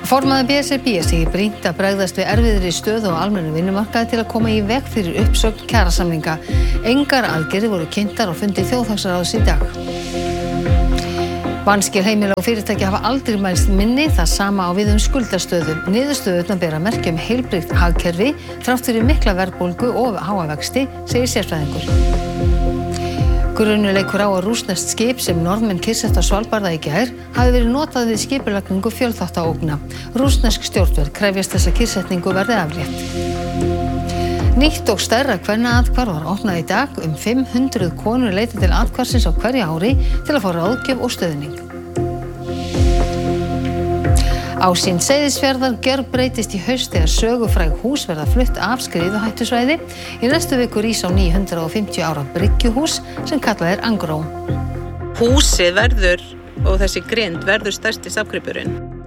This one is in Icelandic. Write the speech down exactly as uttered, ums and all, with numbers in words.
Formaður B S R B segir brýnt að bregðast við erfiðri stöðu á almennum vinnumarkaði til að koma í veg fyrir uppsögn kjarasamninga. Engar aðgerðir voru kynntar á fundi þjóðhagsráðs í dag. Vanskil heimila og fyrirtæki hafa aldrei mælst minni, það sama á við um skuldastöðu. Niðurstöðurnar bera merki um heilbrigt hagkerfi þrátt fyrir mikla verðbólgu og háa vexti, segir sérfræðingur. Grunur leikur á að rússneskt skip sem Norðmenn kyrrsettu á Svalbarða í gær hafi verið notað við skipulagningu fjölþáttaógna. Rússnesk stjórnvöld krefjast þess að kyrrsetningu verði aflétt. Nýtt og stærra kvennaathvarf var opnað í dag. Um fimm hundruð konur leita til athvarfsins á hverju ári til að fá ráðgjöf og stuðning. Ásýnd Seyðisfjarðar gjörbreytist í haust þegar sögufræg hús verða flutt af skriðuhættusvæði. Í næstu viku rís á ný hundrað og fimmtíu ára bryggjuhús sem kallað er Angró. Húsið verður og þessi grind verður stærsti safngripurinn.